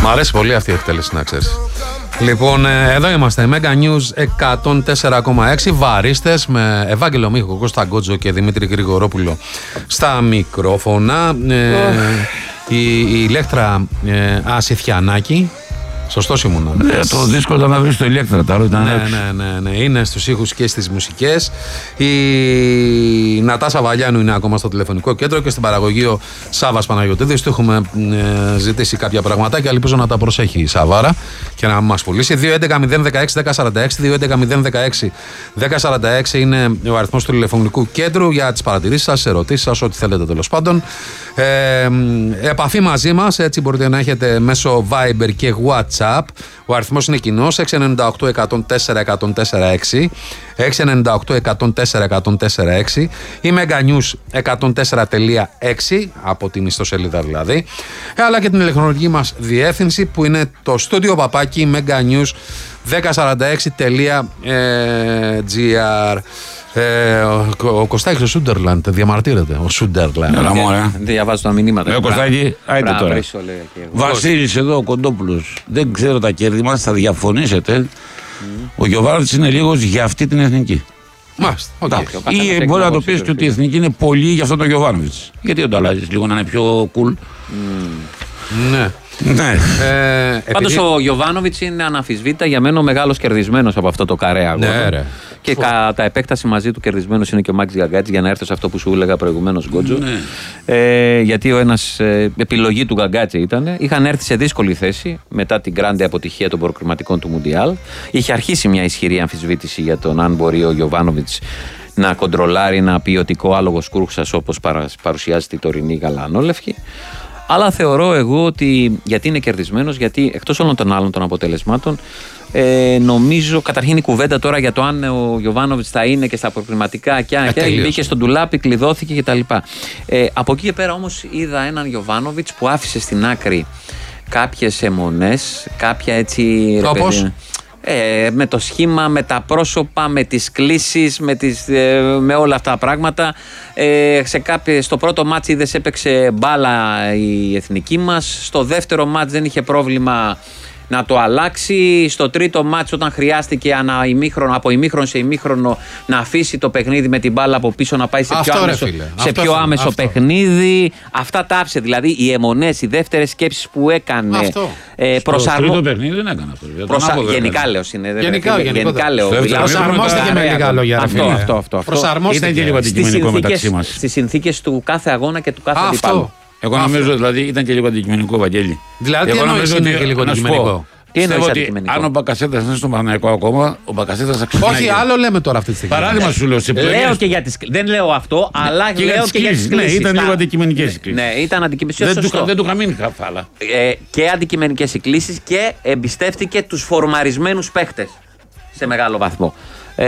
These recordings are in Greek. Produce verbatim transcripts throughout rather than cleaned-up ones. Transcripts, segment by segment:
Μ' αρέσει πολύ αυτή η εκτέλεση, να ξέρεις. Λοιπόν, εδώ είμαστε. Mega News εκατόν τέσσερα κόμμα έξι. Βαρίστες με Ευάγγελο Μίχο, Κώστα Γκότζο και Δημήτρη Γρηγορόπουλο στα μικρόφωνα. Oh. Ε, η, η Ηλέκτρα ε, Ασιθιανάκη. Σωστός ήμουνα. Ναι, το δύσκολο να βρεις το Ηλέκτρα. Τα ήταν ναι, ναι, ναι, ναι. Είναι στους ήχους και στις μουσικές. Η Νατάσα Βαλιάνου είναι ακόμα στο τηλεφωνικό κέντρο και στην παραγωγή ο Σάββας Παναγιωτίδης. Του έχουμε ε, ζητήσει κάποια πραγματάκια. Ελπίζω να τα προσέχει η Σαβάρα και να μας πουλήσει. δύο έντεκα μηδέν δεκαέξι δέκα σαράντα έξι. δύο έντεκα μηδέν δεκαέξι δέκα σαράντα έξι είναι ο αριθμός του τηλεφωνικού κέντρου για τις παρατηρήσεις σας, ερωτήσεις σας, ό,τι θέλετε τέλος πάντων. Ε, επαφή μαζί μας, έτσι μπορείτε να έχετε μέσω Viber και WhatsApp. Ο αριθμός είναι κοινός, έξι εννιά οκτώ εκατόν τέσσερα εκατόν τέσσερα έξι, έξι εννιά οκτώ εκατόν τέσσερα εκατόν τέσσερα έξι ή Mega News εκατόν τέσσερα τελεία έξι από την ιστοσελίδα δηλαδή, αλλά και την ηλεκτρονική μας διεύθυνση που είναι το στούντιο παπάκι Mega News δέκα σαράντα έξι τελεία τζι αρ. Ε, ο, ο Κωστάκης ο Σούντερλαντ διαμαρτύρεται. Ο Σούντερλαντ. Διαβάζω τα μηνύματα. Ε, ο Κωστάκη, άιτε τώρα. Βασίλης εδώ, ο Κοντόπουλος. Δεν ξέρω τα κέρδη μας, θα διαφωνήσετε. Mm. Ο Γιωβάνοβιτς είναι λίγος για αυτή την εθνική. Μάλιστα. Okay. Ή μπορεί να το πεις και ότι η εθνική είναι πολύ για αυτόν τον Γιωβάνοβιτς. Γιατί δεν το αλλάζεις λίγο να είναι πιο cool. Mm. Ναι. Ναι. Ε, Πάντως επειδή... ο Γιωβάνοβιτς είναι αναμφισβήτητα για μένα ο μεγάλος κερδισμένος από αυτό το καρέ αγώνα. Ναι, και κατά επέκταση μαζί του κερδισμένος είναι και ο Μάκης Γκαγκάτζης, για να έρθω σε αυτό που σου έλεγα προηγουμένως, Γκότζο. Ναι. Ε, γιατί ο ένας ε, επιλογή του Γκαγκάτζη ήταν. Είχαν έρθει σε δύσκολη θέση μετά την γκράντε αποτυχία των προκριματικών του Μουντιάλ. Είχε αρχίσει μια ισχυρή αμφισβήτηση για τον αν μπορεί ο Γιωβάνοβιτς να κοντρολάρει ένα ποιοτικό άλογο σκούρξας όπως παρουσιάζεται η τωρινή γαλανόλευκη. Αλλά θεωρώ εγώ ότι γιατί είναι κερδισμένος, γιατί εκτός όλων των άλλων των αποτελεσμάτων, ε, νομίζω καταρχήν η κουβέντα τώρα για το αν ο Γιωβάνοβιτς θα είναι και στα προκριματικά και αν και μπήκε στον ντουλάπι, κλειδώθηκε κτλ. Ε, από εκεί και πέρα όμως είδα έναν Γιωβάνοβιτς που άφησε στην άκρη κάποιες αιμονές, κάποια έτσι. Όπως? Ε, με το σχήμα, με τα πρόσωπα, με τις κλίσεις, με, τις, ε, με όλα αυτά τα πράγματα. Ε, σε κάποιοι, στο πρώτο μάτς είδες έπαιξε μπάλα η εθνική μας. Στο δεύτερο μάτς δεν είχε πρόβλημα να το αλλάξει. Στο τρίτο μάτς όταν χρειάστηκε ανα ημίχρονο, από ημίχρονο σε ημίχρονο να αφήσει το παιχνίδι με την μπάλα από πίσω να πάει σε πιο αυτό, άμεσο, σε αυτό, πιο άμεσο αυτό. παιχνίδι. Αυτά τα άφησε. Δηλαδή οι αιμονές, οι δεύτερες σκέψεις που έκανε. Ε, προσαρμο... Στο τρίτο παιχνίδι δεν έκανε αυτό. Προσα... Γενικά λέω. Είναι, γενικά, γενικά, γενικά λέω. Προσαρμόστηκε με λίγα λόγια. Αυτό, αυτό, αυτό, αυτό. Ήταν και λίγο αντικειμενικό μεταξύ μας. Στις συνθήκες του κάθε αγώνα και του κάθε αντιπάλου. Εγώ νομίζω δηλαδή ήταν και λίγο αντικειμενικό, Βαγγέλη. Δηλαδή εγώ νομίζω ότι είναι και λίγο αντικειμενικό. Τι εννοείς αντικειμενικό? Αν ο Μπακασέτας είναι στον Παναθηναϊκό ακόμα, ο Μπακασέτας θα ξεκινάει. Όχι, άλλο λέμε τώρα αυτή τη στιγμή. Παράδειγμα σου λέω. Λέω και για τις... Δεν λέω αυτό, αλλά και λέω και για τις κλήσεις. Ναι, ήταν λίγο αντικειμενικές οι κλήσεις. Ναι, ήταν αντικειμενικές. Δεν του είχα μείνει χαφάλα. Και αντικειμενικές οι κλήσεις και εμπιστεύτηκε τους φορμαρισμένους παίχτες σε μεγάλο βαθμό. Ε,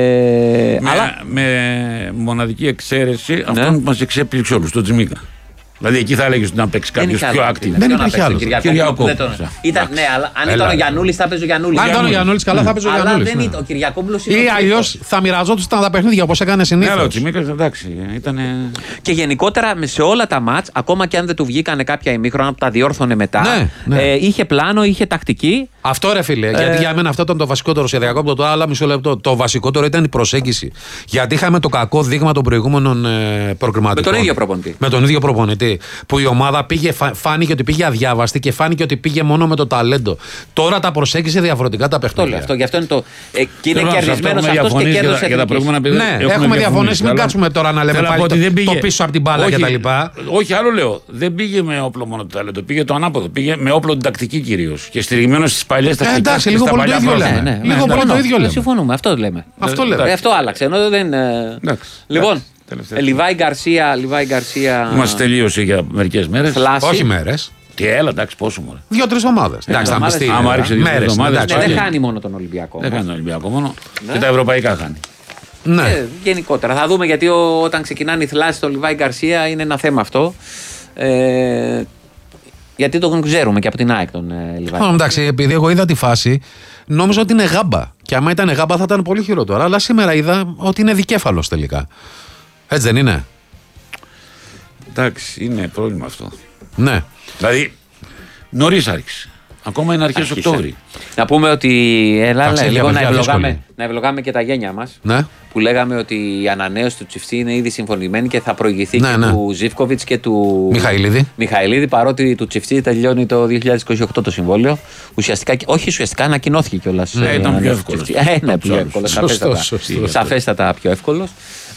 με, αλλά... με μοναδική εξαίρεση ναι. αυτόν που μας εξέπληξε όλους, τον Τζιμίκα. Δηλαδή εκεί θα έλεγες να παίξει κάποιος πιο active. Δεν υπήρχε άλλο. Κυριακόπουλος. Αν ήταν ο Γιαννούλης θα έπαιζε ο Γιαννούλης. Αν ήταν ο Γιαννούλης καλά θα έπαιζε ο Γιαννούλης. Αλλά δεν ήταν ο Κυριακόπουλος. Ή αλλιώς θα μοιραζόταν τα παιχνίδια όπως έκανε συνήθως. Ναι, ο Τσιμίκας εντάξει. Και γενικότερα σε όλα τα μάτς, ακόμα και αν δεν του βγήκανε κάποια ημίχρονα που τα διόρθωνε μετά, είχε πλάνο, είχε τακτική. Αυτό ρε φίλε, γιατί για μένα αυτό ήταν το βασικότερο σε Διακόπτω το άλλο μισό λεπτό. Το βασικότερο ήταν η προσέγγιση. Γιατί είχαμε το κακό δείγμα των προηγούμενων προκριματικών. Με τον ίδιο προπονητή. Με τον ίδιο προπονητή. Που η ομάδα πήγε, φάνηκε ότι πήγε αδιάβαστη και φάνηκε ότι πήγε μόνο με το ταλέντο. Τώρα τα προσέγγισε διαφορετικά τα παιχνίδια. Αυτό, γι' αυτό είναι το. Ε, και είναι κερδισμένος αυτός και κέρδισε για τα προηγούμενα παιδιά. Ναι, έχουμε, έχουμε διαφωνήσει. Μην κάτσουμε τώρα να λέμε πάλι το, πήγε... το πίσω από την μπάλα κτλ. Όχι, άλλο λέω. Δεν πήγε με όπλο μόνο το ταλέντο. Πήγε το ανάποδο. Πήγε με όπλο την τακτική κυρίως. Και στηριγμένο στις παλιές τακτικές. Εντάξει, λίγο πολύ το ίδιο λέμε. Λίγο πολύ το ίδιο λέμε. Συμφωνούμε, αυτό λέμε. Αυτό άλλαξε. Ενώ δεν. Λοιπόν. Λιβάη Γκαρσία, Λιβάη Γκαρσία. Μας τελείωσε για μερικές μέρες. Φλάση. Όχι μέρες. Τι έλα, εντάξει, πόσο μωρέ. Δύο-τρεις ομάδες. Εντάξει, θα μιστεί. Άμα ρίξει δύο εβδομάδες. Ναι, δεν χάνει μόνο τον Ολυμπιακό. Δεν χάνει τον Ολυμπιακό μόνο. Και τα ευρωπαϊκά χάνει. Ναι. Ε, γενικότερα. Θα δούμε γιατί ο, όταν ξεκινάνε οι θλάσεις στο Λιβάη Γκαρσία είναι ένα θέμα αυτό. Ε, γιατί το ξέρουμε και από την ΑΕΚ τον ε, Λιβάη. Oh, εντάξει, επειδή εγώ είδα τη φάση, νόμιζα ότι είναι γάμπα. Και άμα ήταν γάμπα θα ήταν πολύ χειρότερο. Αλλά σήμερα είδα ότι είναι δικέφαλος τελικά. Έτσι δεν είναι? Εντάξει, είναι πρόβλημα αυτό. Ναι. Δηλαδή, νωρίς άρχισε. Ακόμα είναι αρχές Οκτώβρη. Να πούμε ότι. Έλα, λίγο να ευλογάμε, να ευλογάμε και τα γένια μας. Ναι. Που λέγαμε ότι η ανανέωση του Τσιφτή είναι ήδη συμφωνημένη και θα προηγηθεί ναι, και ναι. του Ζίβκοβιτς και του Μιχαηλίδη. Μιχαηλίδη, παρότι του Τσιφτή τελειώνει το δύο χιλιάδες είκοσι οκτώ το συμβόλαιο. Ουσιαστικά, όχι ουσιαστικά, ανακοινώθηκε κιόλας. Ναι, ήταν πιο εύκολο. Ε, ναι, πιο εύκολο. Σαφέστατα πιο εύκολο.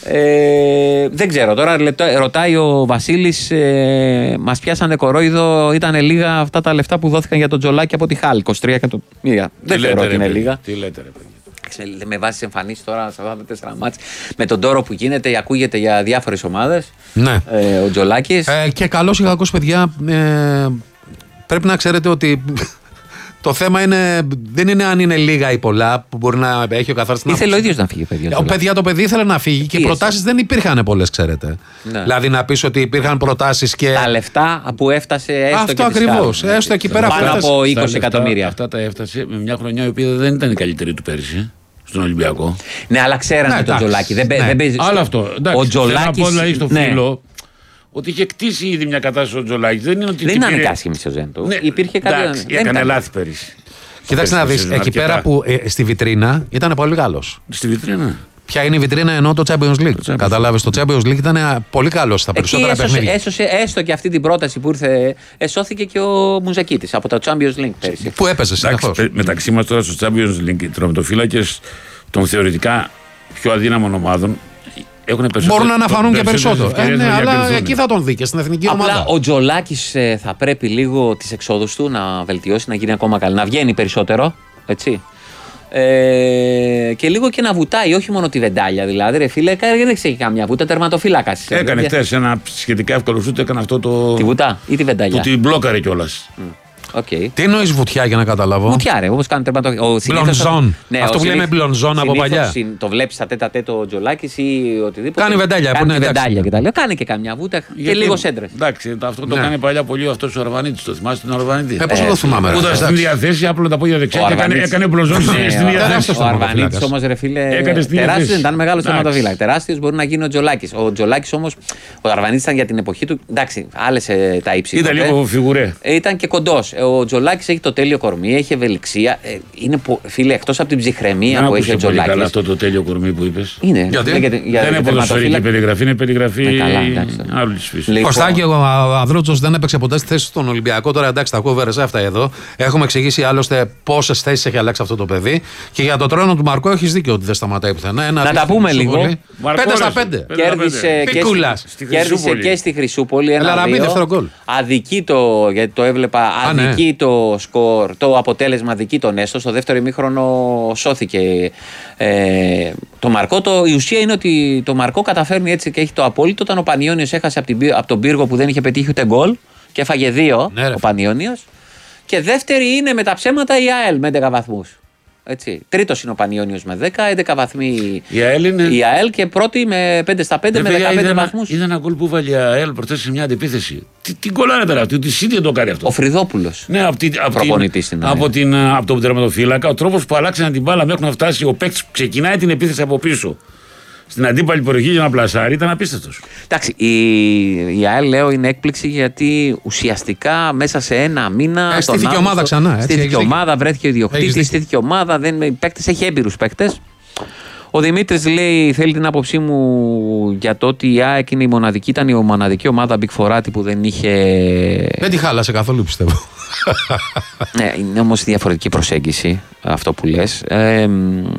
Ε, δεν ξέρω τώρα, ρωτάει ο Βασίλης, ε, μας πιάσανε κορόιδο, ήταν λίγα αυτά τα λεφτά που δόθηκαν για τον Τζολάκη από τη Χάλ, είκοσι τρία εκατομμύρια. Δεν θεωρώ ότι είναι λίγα. Τι λέτε ρε παιδί. Με βάση εμφανίσεις τώρα σε αυτά τα τέσσερα μάτς, με τον τόρο που γίνεται, ακούγεται για διάφορες ομάδες. Ναι. Ε, ο Τζολάκης. Ε, και καλός ή κακός, παιδιά, ε, πρέπει να ξέρετε ότι. Το θέμα είναι, δεν είναι αν είναι λίγα ή πολλά που μπορεί να έχει ο καθάρτης. Ήθελε ο ίδιος να φύγει, παιδιά. Ο παιδιά, το παιδί ήθελε να φύγει και προτάσεις δεν υπήρχαν πολλές, ξέρετε. Ναι. Δηλαδή να πεις ότι υπήρχαν προτάσεις και. Τα λεφτά που έφτασε έστω. Αυτό ακριβώς. Έστω εκεί πέρα. Πάνω από είκοσι εκατομμύρια. Αυτά τα έφτασε με μια χρονιά η οποία δεν ήταν η καλύτερη του πέρυσι. Στον Ολυμπιακό. Ναι, αλλά ξέρανε ναι, τον Τζολάκη. Δεν παίζει. Άλλο αυτό. Ο Τζολάκης. Δηλαδή στο φίλο. Ότι είχε κτίσει ήδη μια κατάσταση ο Τζολάκης. Δεν είναι ότι. Δεν ήταν άσχημη ο Ζέντο. Ναι, υπήρχε κάτι. Έκανε λάθη πέρυσι. Κοιτάξτε να δεις, εκεί πέρα που ε, στη βιτρίνα ήταν πολύ καλός. Στη βιτρίνα. Ποια είναι η βιτρίνα, ενώ το Champions League. Καταλάβεις, το Champions League ήταν πολύ καλός στα περισσότερα έσωσε, παιχνίδια. Έσωσε έστω και αυτή την πρόταση που ήρθε, εσώθηκε και ο Μουζακίτης από το Champions League πέρυσι. Που έπαιζε συνεχώς. Μεταξύ μας τώρα στο Champions League οι τερματοφύλακες των θεωρητικά πιο αδύναμων ομάδων μπορούν να αναφανούν και περισσότερο. Ε, ναι, αλλά εκεί θα τον δει και στην εθνική Απλά ομάδα. Ο Τζολάκης ε, θα πρέπει λίγο τις εξόδους του να βελτιώσει, να γίνει ακόμα καλύτερα, να βγαίνει περισσότερο. Έτσι. Ε, και λίγο και να βουτάει, όχι μόνο τη βεντάλια δηλαδή. Ρε φίλε, δεν έχει καμιά βούτα, τερματοφύλακας. Έκανε χτες ένα σχετικά εύκολο σούτ, έκανε αυτό το. Τη βουτά ή τη βεντάλια. Που την μπλόκαρε κιόλας. Mm. Okay. Τι εννοείς βουτιά για να καταλάβω. Βουτιά, ρε, όπως κάνουν τερματοφύλακες. Μπλονζόν. Ναι, αυτό που λέμε μπλονζόν από παλιά. Το βλέπεις στα τέτα τέτο Τζολάκης ή οτιδήποτε. Κάνει βεντάλια. Κάνει και βεντάλια και τα λέω. Κάνει και καμιά βούτα και λίγο σέντρες. Εντάξει, αυτό το κάνει παλιά πολύ αυτός ο Αρβανίτης. Το θυμάσαι τον Αρβανίτη. Ε, πώς το θυμάμαι. Που ήταν στην διαθέση, απλά τα πόδια δεξιά και έκανε μπλονζόν στην διαθέση. Ο Αρβανίτης όμως, ρε φίλε, τεράστιος, ήταν μεγάλος τερματοφύλακας. Τεράστιος μπορεί να γίνει ο Τζολάκης. Ο Τζολάκης όμως, ο Αρβανίτης ήταν για την εποχή του. Εντάξει, άλλες τα ύψη. Ήταν λίγο φιγουρέ. Ήταν και κοντός. Ο Τζολάκης έχει το τέλειο κορμί, έχει ευελιξία. Ε, είναι, φίλε, εκτός από την ψυχραιμία που έχει ο Τζολάκης. Καλά αυτό το τέλειο κορμί που είπες. Είναι. Γιατί? Για, για, δεν είναι ποδοσφαιρική περιγραφή, είναι περιγραφή άλλη φύση. Κωστάκη, ο Ανδρούτσος δεν έπαιξε ποτέ στη θέση στον Ολυμπιακό. Τώρα εντάξει, τα ακούω αυτά εδώ. Έχουμε εξηγήσει άλλωστε πόσες θέσεις έχει αλλάξει αυτό το παιδί. Και για το τρόνο του Μαρκό έχει δίκιο ότι δεν σταματάει πουθενά. Ένα να τα πούμε λίγο. πέντε στα πέντε. Κέρδισε και στη Χρυσούπολη. Αδική το, γιατί το έβλεπα, αδική το σκορ, το αποτέλεσμα δική τον έστω. Στο δεύτερο ημίχρονο σώθηκε ε, το Μαρκό. Το, η ουσία είναι ότι το Μαρκό καταφέρνει έτσι και έχει το απόλυτο. Όταν ο Πανιώνιος έχασε από, την, από τον Πύργο που δεν είχε πετύχει ούτε γκολ και έφαγε δύο, ναι, ο Πανιώνιος. Και δεύτερη είναι με τα ψέματα η ΑΕΛ με έντεκα βαθμούς. Έτσι. Τρίτος είναι ο Πανιώνιος με δέκα, έντεκα βαθμοί η ΑΕΛ, είναι... η ΑΕΛ και πρώτη με πέντε στα πέντε με δεκαπέντε βαθμούς. Είδα ένα γκολ που βάλει η ΑΕΛ προτές σε μια αντεπίθεση. Τι, τι γκολ τώρα αυτή, ότι σύντια το κάνει αυτό. Ο Φρυδόπουλος. Ναι, από, την, από, προπονητής την, από, την, από τον τερματοφύλακα, ο τρόπος που αλλάξαν την μπάλα μέχρι να φτάσει ο παίκτης που ξεκινάει την επίθεση από πίσω στην αντίπαλη περιοχή για να πλασάρει ήταν απίστευτος. Εντάξει, η, η ΑΕΛ λέω είναι έκπληξη γιατί ουσιαστικά μέσα σε ένα μήνα. Ε, στήθηκε ομάδα ξανά. Στήθηκε ομάδα, βρέθηκε ο ιδιοκτήτης, στήθηκε ομάδα, δεν, οι παίκτες, έχει έμπειρους παίκτες. Ο Δημήτρης λέει, θέλει την άποψή μου για το ότι η ΑΕΚ είναι η μοναδική, ήταν η μοναδική ομάδα Big Φοράτη που δεν είχε. Δεν τη χάλασε καθόλου, πιστεύω. Ναι, είναι όμως διαφορετική προσέγγιση αυτό που λες. Ε,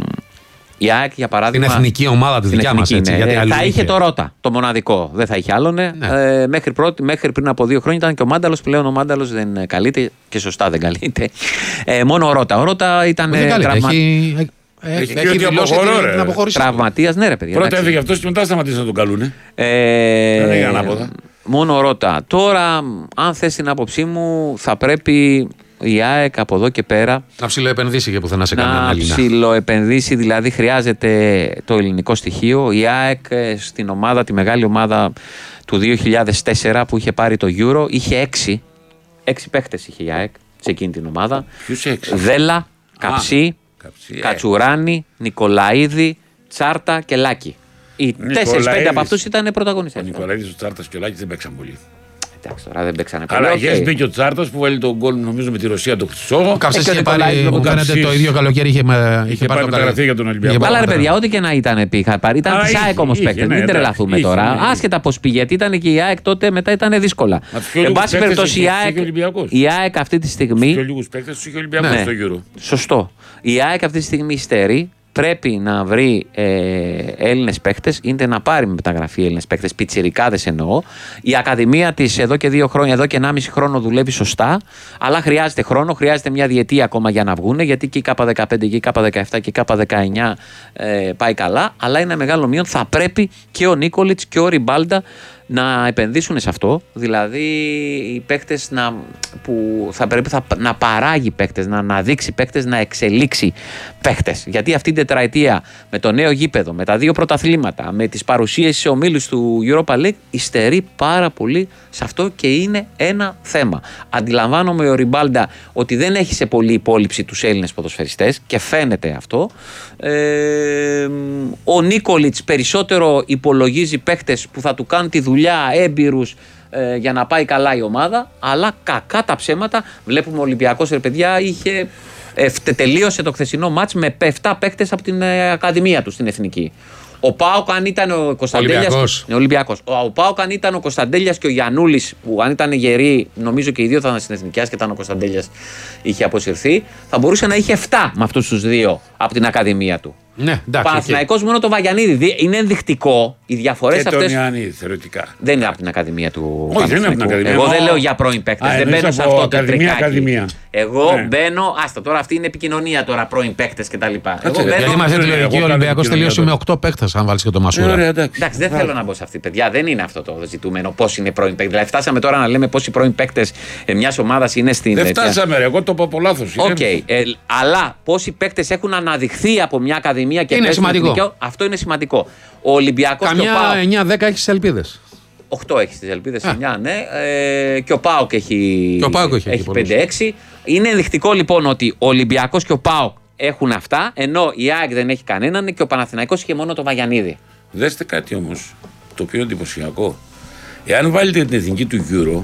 Η ΑΕΚ, για παράδειγμα. Την εθνική ομάδα τη δικιά μας. Ναι. Θα είχε το Ρώτα, το μοναδικό. Δεν θα είχε άλλον. Ναι. Ε, μέχρι, πρώτη, μέχρι πριν από δύο χρόνια ήταν και ο Μάνταλος. Πλέον ο Μάνταλος δεν καλείται και σωστά δεν καλείται. Ε, μόνο ο Ρώτα. Ο Ρώτα ήταν. Τραυμα... Έχει, έχει, έχει δηλώσει την αποχώρηση. Τραυματίας, ναι, ρε παιδιά. Πρώτα έφυγε αυτός και μετά σταματήσαν να τον καλούνε. Ε, δεν έγινε ανάποδα. Μόνο ο Ρώτα. Τώρα, αν θες την άποψή μου, θα πρέπει. Η ΑΕΚ από εδώ και πέρα. Να ψιλοεπενδύσει και πουθενά σε κανέναν Έλληνα. Να ψιλοεπενδύσει, δηλαδή χρειάζεται το ελληνικό στοιχείο. Η ΑΕΚ στην ομάδα, τη μεγάλη ομάδα του δύο χιλιάδες τέσσερα που είχε πάρει το Euro, είχε έξι. Έξι παίχτες είχε η ΑΕΚ σε εκείνη την ομάδα. Ποιους έξι? Δέλα, Καψί, Καψί, Κατσουράνη, Νικολαίδη, Τσάρτα και Λάκη. Οι τέσσερις πέντε από αυτούς ήταν πρωταγωνιστές. Ο Νικολαίδης, ο Τσάρτας και ο Λάκης δεν παίξαν πολύ. Εντάξει, τώρα δεν παίξανε πολύ. Αλλά okay. Μπήκε ο Τσάρτας που βάλει τον γκολ, νομίζω, με τη Ρωσία το Χρυσό. Ο Καψής είχε πάρει που κάνετε το ίδιο καλοκαίρι, είχε, είχε πάρει μεταγραφή για τον Ολυμπιακό. Αλλά ρε παιδιά, ό,τι και να ήταν πήγα πάρει. Ήταν τη ΑΕΚ όμως παίκτες. Μην τρελαθούμε τώρα. Άσχετα πώς πήγε, γιατί ήταν και η ΑΕΚ τότε μετά ήταν δύσκολα. Εν πάση περιπτώσει η ΑΕΚ αυτή τη στιγμή. Πιο λίγους παίκτες τους είχε ο Ολυμπιακός στο Euro. Σωστό. Η ΑΕΚ αυτή τη στιγμή υστερεί. Πρέπει να βρει ε, Έλληνες παίκτες, είτε να πάρει μεταγραφή Έλληνες παίκτες, πιτσιρικάδες εννοώ. Η Ακαδημία της εδώ και δύο χρόνια, εδώ και ενάμιση χρόνο δουλεύει σωστά, αλλά χρειάζεται χρόνο, χρειάζεται μια διετία ακόμα για να βγούνε, γιατί και η Κ δεκαπέντε και η Κ δεκαεπτά και η Κ δεκαεννιά ε, πάει καλά, αλλά είναι μεγάλο μείον. Θα πρέπει και ο Νίκολιτς και ο Ριμπάλντα να επενδύσουν σε αυτό, δηλαδή οι παίκτες να, που θα πρέπει θα, να παράγει παίκτες, να αναδείξει παίκτες, να εξελίξει παίκτες. Γιατί αυτή την τετραετία με το νέο γήπεδο, με τα δύο πρωταθλήματα, με τις παρουσίες σε ομίλους του Europa League, υστερεί πάρα πολύ σε αυτό και είναι ένα θέμα. Αντιλαμβάνομαι ο Ριμπάλντα ότι δεν έχει σε πολλή υπόλοιψη τους Έλληνες ποδοσφαιριστές και φαίνεται αυτό. Ε, ο Νίκολιτς περισσότερο υπολογίζει παίκτες που θα του κάνουν τη δουλειά, έμπειρους, ε, για να πάει καλά η ομάδα, αλλά κακά τα ψέματα. Βλέπουμε ο Ολυμπιακός, ρε παιδιά, είχε, ε, τελείωσε το χθεσινό μάτς με επτά παίκτες από την ε, Ακαδημία του στην Εθνική. Ο Πάοκ, αν ήταν ο Κωνσταντέλιας. Ναι, Ολυμπιακός. Ο, ο Πάοκ, αν ήταν ο Κωνσταντέλιας και ο Γιαννούλης, που αν ήταν γεροί, νομίζω και οι δύο θα ήταν στην Εθνική, και ήταν ο Κωνσταντέλιας είχε αποσυρθεί, θα μπορούσε να είχε επτά με αυτούς τους δύο από την Ακαδημία του. Ναι, εντάξει. Παναθηναϊκός μόνο το Βαγιανίδη. Είναι ενδεικτικό οι διαφορές αυτές. Και τον Ιωαννίδη, θεωρητικά. Δεν είναι από την Ακαδημία του. Όχι, δεν είναι από την Ακαδημία. Εγώ δεν λέω για πρώην παίκτες. Δεν μπαίνω σε αυτό το τρικάκι. Εγώ ναι. μπαίνω. Άστα τώρα, αυτή είναι επικοινωνία τώρα, πρώην παίκτες κτλ. Γιατί μας λέει λογική, ο Ολυμπιακός τελείωσε με οκτώ παίκτες, αν βάλεις και το Μασούρα. Ωραία, εντάξει, δεν θέλω να μπω σε αυτή, παιδιά. Δεν είναι αυτό το ζητούμενο. Πώς είναι πρώην παίκτες. Δηλαδή, φτάσαμε τώρα να λέμε πόσοι πρώην παίκτες μια ομάδα είναι στην. Δεν φτάσαμε, εγώ το είπα από λάθος. Οκ. Αλλά πόσοι παίκτες έχουν αναδειχθεί από μια Ακαδημία και είναι σημαντικό. Αυτό είναι σημαντικό. Ο Ολυμπιακός. Καμιά εννιά δέκα έχει ελπίδες. οκτώ έχει τις ελπίδες, εννιά ναι. Ε, και ο ΠΑΟΚ έχει, και ο ΠΑΟΚ έχει, έχει πέντε έξι. Είναι ενδεικτικό λοιπόν ότι ο Ολυμπιακός και ο ΠΑΟΚ έχουν αυτά, ενώ η ΑΕΚ δεν έχει κανέναν και ο Παναθηναϊκός είχε μόνο το Βαγιανίδη. Δέστε κάτι όμως, το οποίο είναι εντυπωσιακό. Εάν βάλετε την εθνική του Euro,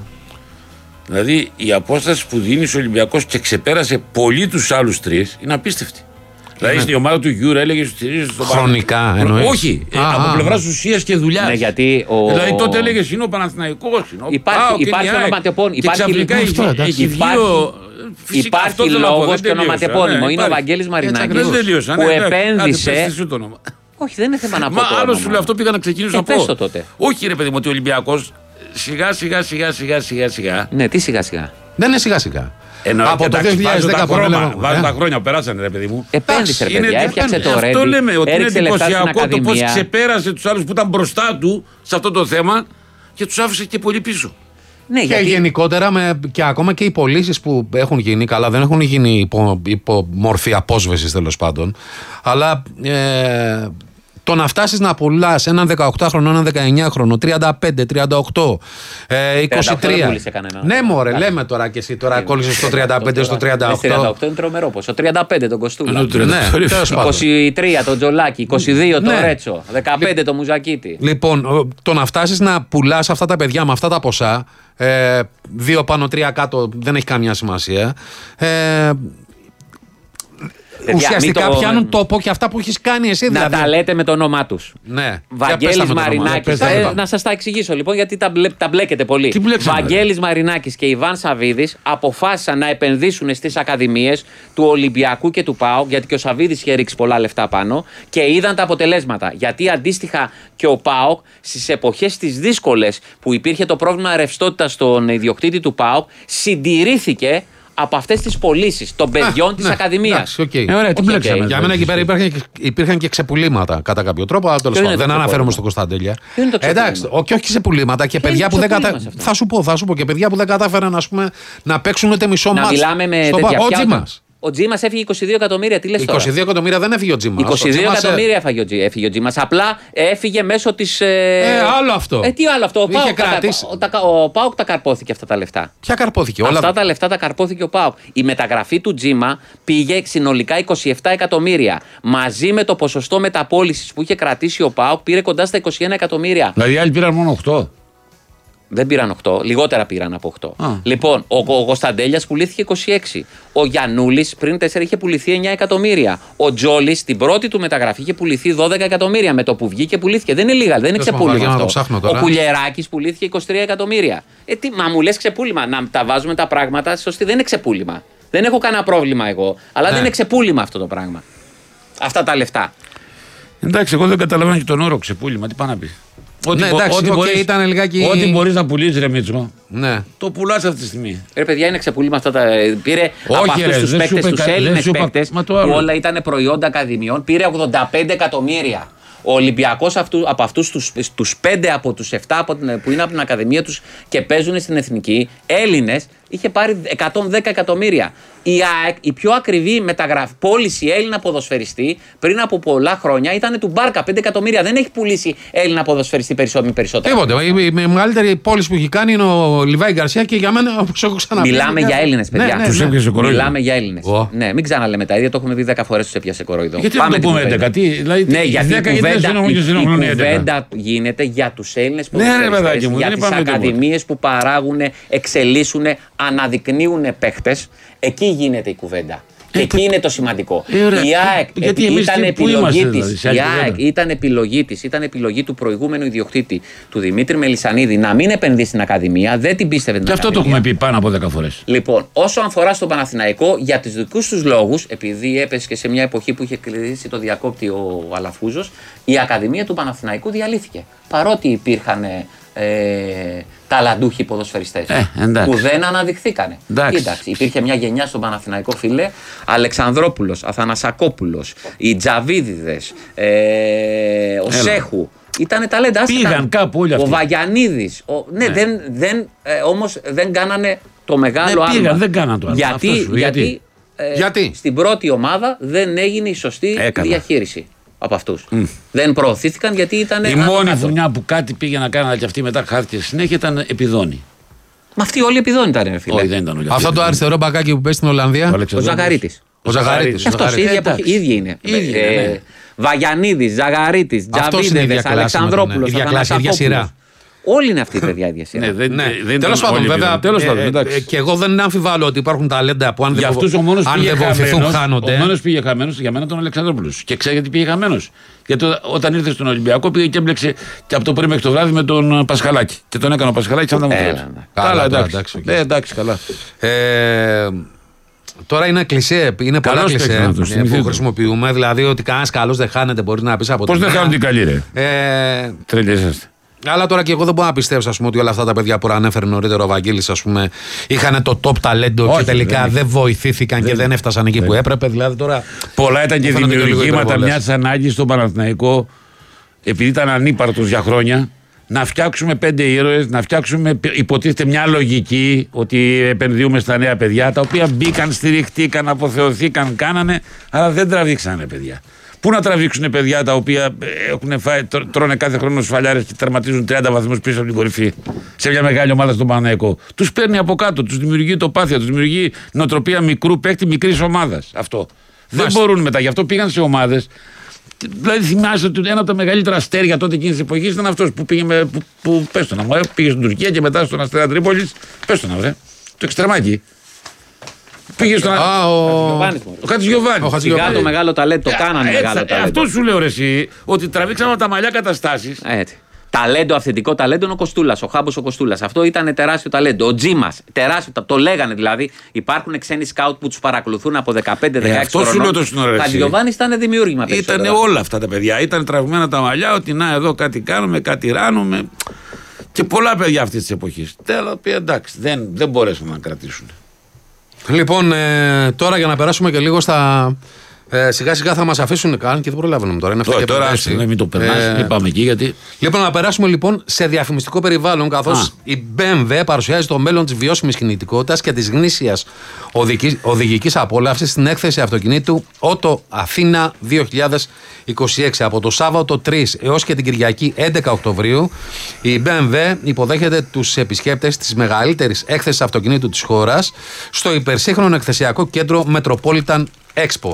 δηλαδή η απόσταση που δίνει ο Ολυμπιακός και ξεπέρασε πολύ τους άλλους τρεις, είναι απίστευτη. Δηλαδή στην ομάδα του Γιούρα έλεγε ότι στηρίζει στον χρονικά εννοείς. Όχι, α, από πλευρά ουσίας και δουλειάς. Ναι, γιατί ο... Δηλαδή τότε έλεγε είναι ο Παναθηναϊκός. Υπάρχει, υπάρχει ονοματεπώνυμο. Και ξαφνικά έχει βγει ο. Υπάρχει λόγος και ονοματεπώνυμο. Είναι ο Βαγγέλης Μαρινάκης που επένδυσε. Όχι, δεν είναι θέμα να πω. Μα άλλο σου λέει αυτό πήγα να ξεκινήσω από. Πες το τότε. Όχι, ρε παιδί μου, ότι ο Ολυμπιακός σιγά σιγά σιγά σιγά σιγά σιγά. Ναι, τι σιγά σιγά. Δεν είναι σιγά σιγά. Ενώ, από το δύο χιλιάδες δέκα βάζουν τα χρόνια, περάσανε ρε παιδί μου. Επένδυσε, ρε παιδιά, έφτιαξε το Ρέντι. Αυτό λέμε, ότι είναι εντυπωσιακό το πώς ξεπέρασε τους άλλους που ήταν μπροστά του σε αυτό το θέμα και τους άφησε και πολύ πίσω. Ναι, και γιατί... γενικότερα με, και ακόμα και οι πωλήσεις που έχουν γίνει, καλά δεν έχουν γίνει υπό, υπό μορφή απόσβεσης τέλος πάντων, αλλά ε, το να φτάσεις να πουλάς έναν δεκαοκτάχρονο, έναν δεκαεννιάχρονο, τριάντα πέντε, τριάντα οκτώ, ε, είκοσι τρία. Ναι, μωρέ, Ά. λέμε τώρα και εσύ τώρα κόλλησες στο τριάντα πέντε, στο τριάντα οκτώ. τριάντα οκτώ είναι τρομερό ποσό. τριάντα πέντε τον Κοστούλα. Ναι, είκοσι τρία τον Τζολάκη, είκοσι δύο τον Ρέτσο, δεκαπέντε τον Μουζακίτη. Λοιπόν, το να φτάσεις να πουλάς αυτά τα παιδιά με αυτά τα ποσά, ε, δύο πάνω, τρία κάτω, δεν έχει καμία σημασία. Ε, ουσιαστικά το... πιάνουν τόπο και αυτά που έχεις κάνει εσύ. Να δηλαδή. τα λέτε με το όνομά τους. Ναι. Βαγγέλης Μαρινάκης. Ε, να σας τα εξηγήσω λοιπόν, γιατί τα, μπλε, τα μπλέκετε πολύ. Βαγγέλης Μαρινάκης και Ιβάν Σαββίδης αποφάσισαν να επενδύσουν στις ακαδημίες του Ολυμπιακού και του ΠΑΟΚ, γιατί και ο Σαββίδης είχε ρίξει πολλά λεφτά πάνω και είδαν τα αποτελέσματα. Γιατί αντίστοιχα και ο ΠΑΟΚ στις εποχές τις δύσκολες που υπήρχε το πρόβλημα ρευστότητας στον ιδιοκτήτη του ΠΑΟΚ, συντηρήθηκε από αυτές τις πωλήσεις των παιδιών της ναι, Ακαδημίας. Okay. Ε, ωραία, τι okay. Για μένα εκεί πέρα υπήρχαν, υπήρχαν και ξεπουλήματα κατά κάποιο τρόπο, αλλά τέλος πάντων δεν αναφέρομαι στο Κωνσταντέλια. Εντάξει, και όχι σε πουλήματα και παιδιά που δεν κατάφεραν. Θα σου πω, θα σου πω και παιδιά που δεν κατάφεραν να παίξουν ούτε μισό μάτς. Να μιλάμε με τέτοια. Ο Τζίμας έφυγε είκοσι δύο εκατομμύρια. Τι λες τώρα? είκοσι δύο εκατομμύρια δεν έφυγε ο Τζίμας. είκοσι δύο εκατομμύρια έφυγε ο Τζίμας. Απλά έφυγε μέσω της. Ε, άλλο αυτό. Ε, τι άλλο αυτό. Ο Πάοκ τα, ο Πάοκ τα καρπόθηκε αυτά τα λεφτά. Ποια καρπόθηκε, όλα. Αυτά όλα... τα λεφτά τα καρπόθηκε ο Πάοκ. Η μεταγραφή του Τζίμα πήγε συνολικά είκοσι επτά εκατομμύρια. Μαζί με το ποσοστό μεταπώλησης που είχε κρατήσει ο Πάοκ πήρε κοντά στα είκοσι ένα εκατομμύρια. Δηλαδή οι άλλοι πήραν μόνο οκτώ. Δεν πήραν οκτώ, λιγότερα πήραν από οκτώ. Α. Λοιπόν, ο, ο Κωνσταντέλιας πουλήθηκε είκοσι έξι. Ο Γιαννούλης πριν τέσσερα είχε πουληθεί εννιά εκατομμύρια. Ο Τζόλης στην πρώτη του μεταγραφή είχε πουληθεί δώδεκα εκατομμύρια. Με το που βγήκε πουλήθηκε. Δεν είναι λίγα, δεν είναι ξεπούλημα αυτό. Ο Κουλιεράκης πουλήθηκε είκοσι τρία εκατομμύρια. Ε, τι, μα μου λες ξεπούλημα. Να τα βάζουμε τα πράγματα σωστή. Δεν είναι ξεπούλημα. Δεν έχω κανένα πρόβλημα εγώ. Αλλά ναι. δεν είναι ξεπούλημα αυτό το πράγμα. Αυτά τα λεφτά. Εντάξει, εγώ δεν καταλαβαίνω και τον όρο ξεπούλημα. Τι πάει να πει. Ό,τι, ναι, εντάξει, ό,τι, okay, μπορείς, ήταν λιγάκι... ό,τι μπορείς να πουλήσεις, ρε Μίτσο, ναι. το πουλάς αυτή τη στιγμή. Ρε παιδιά, είναι ξεπούλημα αυτά τα... Πήρε όχι, από αυτούς ρε, τους παίκτες, τους Έλληνες παίκτες, που όλα ήταν προϊόντα ακαδημιών, πήρε ογδόντα πέντε εκατομμύρια. Ο Ολυμπιακός αυτού, από αυτούς τους, τους πέντε από τους επτά από την, που είναι από την Ακαδημία τους και παίζουν στην Εθνική, Έλληνες, είχε πάρει εκατόν δέκα εκατομμύρια. Η ΑΕΚ, η πιο ακριβή μεταγραφή, πώληση Έλληνα ποδοσφαιριστή πριν από πολλά χρόνια ήταν του Μπάρκα, πέντε εκατομμύρια. Δεν έχει πουλήσει Έλληνα ποδοσφαιριστή περισσότερο. περισσότερο. Τίποτε. Η, η, η μεγαλύτερη πώληση που έχει κάνει είναι ο Λιβάη Γκαρσία και για μένα, όπως έχω ξαναπεί. Μιλάμε για Έλληνες, παιδιά. Ναι, ναι, τους έπιασε κορόιδο. Μιλάμε για Έλληνες. Oh. Ναι, μην ξαναλέμε τα ίδια, το έχουμε πει δέκα φορές, τους έπιασε κορόιδο. Γιατί δεν το πούμε έντεκα, τι, δηλαδή. Ναι, γιατί η κουβέντα γίνεται για τους Έλληνες ποδοσφαιριστές, για τις ακαδημίες που παράγουν, εξελίσσουν, αναδεικνύουν παίχτες. Εκεί γίνεται η κουβέντα. Ε, εκεί είναι το σημαντικό. Ε, η ΑΕΚ ήταν επιλογή της. Η ΑΕΚ ήταν επιλογή της. Ήταν επιλογή του προηγούμενου ιδιοκτήτη, του Δημήτρη Μελισσανίδη, να μην επενδύσει στην Ακαδημία. Δεν την πίστευε την Γι' αυτό Ακαδημία. Το έχουμε πει πάνω από δέκα φορές. Λοιπόν, όσο αφορά στον Παναθηναϊκό, για τους δικούς τους λόγους, επειδή έπεσε και σε μια εποχή που είχε κλείσει το διακόπτη ο Αλαφούζος, η Ακαδημία του Παναθηναϊκού διαλύθηκε. Παρότι υπήρχαν Ε, ταλαντούχοι ποδοσφαιριστές ε, που δεν αναδειχθήκανε. Εντάξει. Κοίταξε, υπήρχε μια γενιά στον Παναθηναϊκό, φίλε, Αλεξανδρόπουλος, Αθανασακόπουλος, οι Τζαβίδιδες, ε, ο Έλα. Σέχου. Ήτανε ταλέντα. Πήγαν ήταν. Κάπου όλοι αυτοί. Ο Βαγιανίδης. Ο, ναι, ναι. Δεν, δεν, ε, όμως δεν κάνανε το μεγάλο ναι, άλμα. Πήγαν, δεν κάνανε το άλμα. Γιατί, σου, γιατί, γιατί, ε, γιατί στην πρώτη ομάδα δεν έγινε η σωστή Έκανα. διαχείριση. Από αυτούς. Mm. Δεν προωθήθηκαν γιατί ήταν. Η μόνη φουνιά που κάτι πήγε να κάνει και αυτή μετά χάθηκε συνέχεια ήταν επιδόνη. Μα αυτοί όλοι επιδόνη ήταν, φίλε. Όχι, δεν ήταν όλοι. Αυτό το αριστερό μπακάκι που παίζει στην Ολλανδία. Ο Ζαγαρίτης. Ο Ζαγαρίτης. Αυτός οι ίδιοι είναι. Βαγιανίδης, Ζαγαρίτης, Τζαβίδεδες, Αλεξανδρόπουλος. Ίδια σειρά. Όλοι είναι αυτοί οι παιδιά ίδια σειρά. Τέλος πάντων, βέβαια. Και εγώ δεν αμφιβάλλω ότι υπάρχουν ταλέντα που αν δεν βοηθηθούν χάνονται. Ο μόνος πήγε χαμένος για μένα τον Αλεξανδρόπουλος. Και ξέρει γιατί πήγε χαμένος. Γιατί όταν ήρθε στον Ολυμπιακό πήγε και έμπλεξε και από το πρωί μέχρι το βράδυ με τον Πασχαλάκη. Και τον έκανε ο Πασχαλάκης σαν να μου φέρει. Καλά, εντάξει. Εντάξει, καλά. Τώρα είναι κλισέ, είναι πολλά κλισέ που χρησιμοποιούμε. Δηλαδή ότι κανένας καλός δεν χάνεται, μπορεί να πει από την. Πώς δεν χάνονται οι καλοί, ρε. Τρελίζεστε. Αλλά τώρα και εγώ δεν μπορώ να πιστέψω, ας πούμε, ότι όλα αυτά τα παιδιά που ανέφερε νωρίτερα ο Βαγγέλης, ας πούμε, είχαν το top ταλέντο και τελικά δεν, δεν βοηθήθηκαν δεν, και δεν έφτασαν εκεί δεν. που έπρεπε. Δηλαδή τώρα. Πολλά ήταν και δημιουργήματα μιας ανάγκης στον Παναθηναϊκό, επειδή ήταν ανύπαρτος για χρόνια, να φτιάξουμε πέντε ήρωες, να φτιάξουμε υποτίθεται μια λογική ότι επενδύουμε στα νέα παιδιά, τα οποία μπήκαν, στηριχτήκαν, αποθεωθήκαν, κάνανε, αλλά δεν τραβήξανε παιδιά. Πού να τραβήξουν παιδιά τα οποία έχουν φάει, τρώνε κάθε χρόνο σφαλιάρες και τερματίζουν τριάντα βαθμούς πίσω από την κορυφή σε μια μεγάλη ομάδα στον Παναθηναϊκό. Τους παίρνει από κάτω, τους δημιουργεί τοπάθεια, τους δημιουργεί νοοτροπία μικρού παίκτη μικρής ομάδας. Αυτό. Μάλιστα. Δεν μπορούν μετά, γι' αυτό πήγαν σε ομάδες. Δηλαδή θυμάσαι ότι ένα από τα μεγαλύτερα αστέρια τότε εκείνης της εποχής ήταν αυτός που πήγε, με, που, που πες το να μου, πήγε στην Τουρκία και μετά στον Αστέρα Τρίπολης. Πες το να βρε. Το εξτρεμάκι. Πήγε στον ο Χατζηγιοβάνη. Σιγά το μεγάλο ταλέντο, το κάνανε μεγάλο ταλέντο. Αυτό σου λέω ρε εσύ, ότι τραβήξαμε από τα μαλλιά καταστάσεις. Έτσι. Ταλέντο, αυθεντικό ταλέντο είναι ο Κοστούλας, ο Χάμπος ο Κοστούλας. Αυτό ήταν τεράστιο ταλέντο. Ο Τζίμας, τεράστιο, το λέγανε δηλαδή. Υπάρχουν ξένοι σκάουτ που τους παρακολουθούν από δεκαπέντε δεκαέξι χρονών. Αυτό σου λέω το Ο Χατζηγιοβάνης ήταν δημιούργημα. Ήταν όλα αυτά τα παιδιά. Ήταν τραβημένα τα μαλλιά, ότι να εδώ κάτι κάνουμε, κάτι ράνουμε. Και πολλά παιδιά αυτή τη εποχή. Τέλο πει εντάξει, δεν, δεν μπορέσαν να κρατήσουν. Λοιπόν, ε, τώρα για να περάσουμε και λίγο στα. Ε, σιγά σιγά θα μας αφήσουν καν και δεν προλαβαίνουμε τώρα. Είναι τώρα, και τώρα ναι, μην το περνάς, ε, μην πάμε εκεί γιατί. Λοιπόν, να περάσουμε λοιπόν σε διαφημιστικό περιβάλλον, καθώς η μπι εμ ντάμπλιου παρουσιάζει το μέλλον της βιώσιμης κινητικότητας και της γνήσιας οδηγικής απόλαυσης στην έκθεση αυτοκινήτου Auto Αθήνα δύο χιλιάδες είκοσι έξι. Από το Σάββατο τρεις έως και την Κυριακή έντεκα Οκτωβρίου, η μπι εμ ντάμπλιου υποδέχεται τους επισκέπτες της μεγαλύτερης έκθεσης αυτοκινήτου της χώρας στο υπερσύγχρονο εκθεσιακό κέντρο Metropolitan Expo.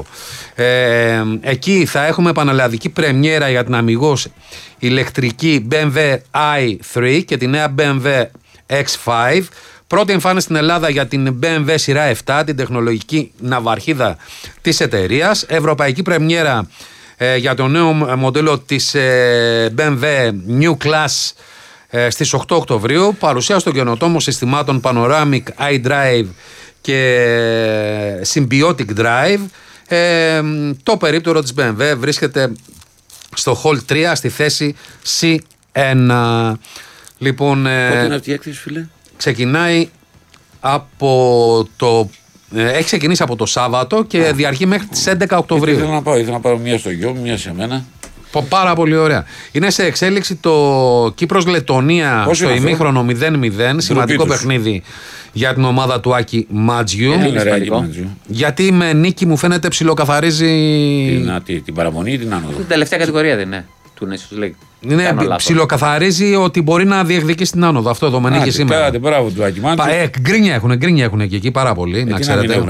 Ε, εκεί θα έχουμε επαναλαδική πρεμιέρα για την αμιγώς ηλεκτρική μπι εμ ντάμπλιου άι θρι και τη νέα μπι εμ ντάμπλιου εξ φάιβ. Πρώτη εμφάνιση στην Ελλάδα για την μπι εμ ντάμπλιου σειρά επτά, την τεχνολογική ναυαρχίδα της εταιρείας. Ευρωπαϊκή πρεμιέρα ε, για το νέο μοντέλο της ε, μπι εμ ντάμπλιου New Class ε, στις οκτώ Οκτωβρίου. Παρουσίαση των καινοτόμων συστημάτων Panoramic iDrive και Symbiotic Drive. Ε, το περίπτερο της μπι εμ ντάμπλιου βρίσκεται στο Hall τρία στη θέση σι ένα. Λοιπόν, πότε είναι αυτή η έκθεση, φίλε? Ξεκινάει από το... Έχει ξεκινήσει από το Σάββατο και Α. διαρκεί μέχρι τις έντεκα Οκτωβρίου. Ήθελα να πάω, ήθελα να πάρω μία στο γιο μου, μία σε μένα. Πάρα πολύ ωραία. Είναι σε εξέλιξη το Κύπρος-Λετωνία στο ημίχρονο μηδέν μηδέν. Σημαντικό παιχνίδι για την ομάδα του Άκη Μάτζιου. Γιατί με νίκη μου φαίνεται ψιλοκαθαρίζει. Την, την, την παραμονή ή την άνοδο? Την τελευταία κατηγορία δεν είναι του Nations League. Είναι ψιλοκαθαρίζει ότι μπορεί να διεκδικήσει την άνοδο. Αυτό εδώ με νίκη σήμερα. Κάτε, μπράβο του Άκη Μάτζιου. Ε, γκρίνια έχουν, γκρίνια έχουν και εκεί πάρα πολύ. Ε, να ξέρετε.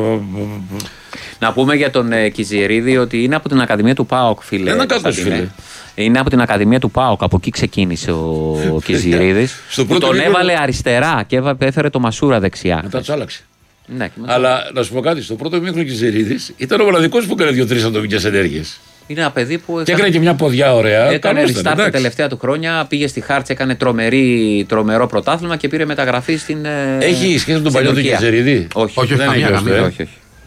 Να πούμε για τον ε, Κιζιερίδη ότι είναι από την Ακαδημία του ΠΑΟΚ, φίλε. Είναι κακός, φίλε. Είναι από την Ακαδημία του ΠΑΟΚ, από εκεί ξεκίνησε ο Κιζιερίδης. Τον μήκρο... έβαλε αριστερά και έφερε το Μασούρα δεξιά. Μετά του άλλαξε. Ναι, αλλά να σου πω κάτι, στο πρώτο μήκρο Κιζιερίδης ήταν ο μοναδικός που έκανε δύο-τρεις ατομικές ενέργειες. Είναι ένα παιδί που. Και έκανε και μια ποδιά ωραία. Έκανε restart τα τελευταία του χρόνια. Πήγε στη Χάρτς, έκανε τρομερή, τρομερό πρωτάθλημα και πήρε μεταγραφή στην. Έχει σχέση με τον παλιό του Κιζιερίδη? Όχι, όχι, δεν καμία, έχει. καμία, όχι, όχι.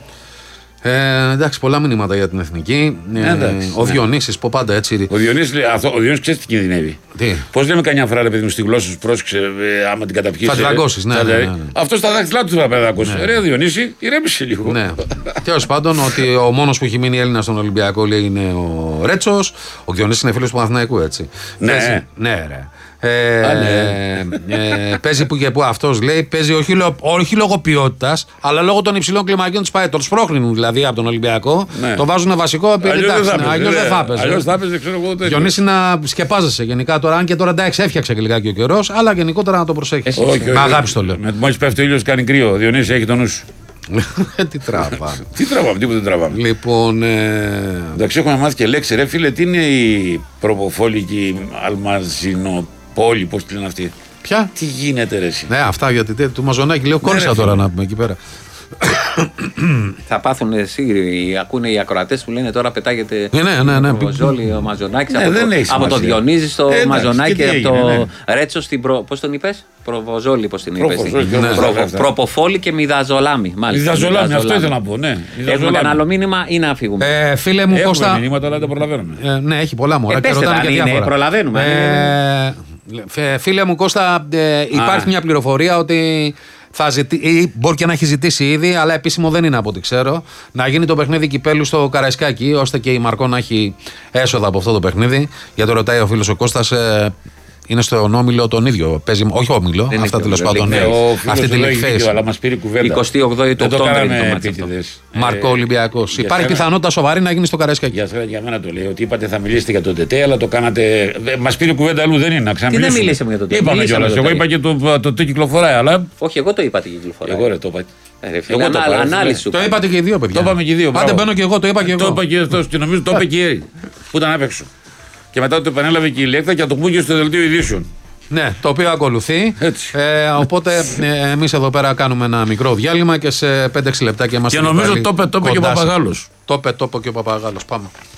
Ε, εντάξει, πολλά μηνύματα για την εθνική. Ε, εντάξει, ο ναι. Διονύσης που πάντα έτσι. Ο Διονύσης, αυτό, ο Διονύσης ξέρει τι κινδυνεύει. Τι? Πώς λέμε καμιά φορά, παιδί μου, στη γλώσσα σου, πρόσεξε, ε, άμα την καταπιείς. Θα την δαγκώσεις, ναι, ναι, ναι, ναι. Αυτό στα δάχτυλά του θα δαγκώσει. Ναι. Ρε Διονύση, ηρέμησε λίγο. Ναι. Τέλος πάντων, ότι ο μόνος που έχει μείνει Έλληνα στον Ολυμπιακό λέει είναι ο Ρέτσος. Ο Διονύσης είναι φίλος του Παναθηναϊκού, έτσι. Ναι, Παίζει, ναι, ρε. Ε, Α, ναι. ε, παίζει που και που αυτός λέει, παίζει όχι, λο, όχι λόγω ποιότητας, αλλά λόγω των υψηλών κλιμακίων της ΠΑΕ. Τον σπρώχνουν δηλαδή από τον Ολυμπιακό, ναι. Το βάζουν βασικό επειδή αλλιώς δεν θα έπαιζε. Αλλιώς θα έπαιζε, ξέρω εγώ. Διονύση να σκεπάζεσαι γενικά τώρα, αν και τώρα εντάξει έφτιαξε και λιγάκι ο καιρός, αλλά γενικότερα να το προσέχεις. Με αγάπη το λέω. Μόλις πέφτει ο ήλιος κάνει κρύο. Ο Διονύσης έχει τον νου σου. Τι τραβάμε. Τι τραβάμε, τίποτα δεν τραβάμε. Λοιπόν. Εντάξει, έχουμε μάθει και λέξη, ρε φίλε, τι είναι η προποφόλικη αλμαζινό. Πόλη, πώς τη λένε αυτή. Ποια? Τι γίνεται, ρε εσύ. Ναι, αυτά γιατί του Μαζονάκη λέω κόρησα ναι, τώρα να πούμε εκεί πέρα. Θα πάθουν εσύ, ακούνε οι ακροατές που λένε τώρα πετάγεται ναι, ναι, ναι, ναι. ο Ζόλι, ο Μαζονάκης, ναι, από, το, από το Διονύζη στο ε, Μαζονάκη, από έγινε, το ναι. Ρέτσο στην προ... πώς τον είπες? Προβοζόλη, πώς την είπες? Ναι. Προποφόλη και Μιδαζολάμι. Μιδαζολάμι, αυτό ήθελα να πω, ναι. Έχουμε ένα άλλο μήνυμα ή να φύγουμε? Ε, φίλε μου, Κώστα. Έχουμε μηνύματα, αλλά δεν προλαβαίνουμε. Ε, ναι, έχει πολλά μωρά. Ε, προλαβαίνουμε. Ε, φίλε μου Κώστα, ε, υπάρχει Α. μια πληροφορία ότι θα ζητή, ή μπορεί και να έχει ζητήσει ήδη, αλλά επίσημο δεν είναι από ό,τι ξέρω, να γίνει το παιχνίδι κυπέλου στο Καραϊσκάκι, ώστε και η Μαρκό να έχει έσοδα από αυτό το παιχνίδι. Για το ρωτάει ο φίλος ο Κώστας. Ε, είναι στον όμιλο τον ίδιο. Παίζει, όχι όμιλο, δεν αυτά τέλος πάντων. Ναι, αυτή τη λεκφέση. Αλλά μας πήρε κουβέντα. εικοστή ογδόη του Οκτώβρη. Μαρκό Ολυμπιακός. Υπάρχει πιθανότητα σοβαρή να γίνει στο Καραϊσκάκι. Για, για μένα το λέει ότι είπατε θα μιλήσετε για τον ΤΕΤΕ, αλλά το κάνατε. Μας πήρε κουβέντα αλλού, δεν είναι να ξαναμιλήσουμε. Τι δεν μιλήσαμε για τον ΤΕΤΕ. Είπαμε κιόλας. Εγώ είπα και το, το τι κυκλοφοράει, αλλά. Όχι, εγώ το είπα τι κυκλοφοράει. Εγώ ρε το είπα. Εγώ το ανάλυση. Το είπατε και οι δύο παιδιά. Το είπαμε και οι δύο. Πάντε μπαίνω και εγώ, το είπα και εγώ. Το είπα και αυτό και νομίζω το είπε και η που ήταν απ' έξω. Και μετά το επανέλαβε και η Λέκτα και θα το πούμε και στο δελτίο ειδήσεων. Ναι, το οποίο ακολουθεί. Ε, οπότε ε, εμείς εδώ πέρα κάνουμε ένα μικρό διάλειμμα και σε πέντε έξι λεπτάκια είμαστε. Και νομίζω το είπε και ο Παπαγάλος. Το είπε και ο Παπαγάλος. Πάμε.